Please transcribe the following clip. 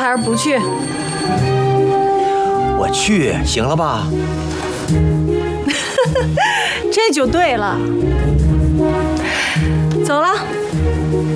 还是不去？ 我去，行了吧？ 这就对了。走了。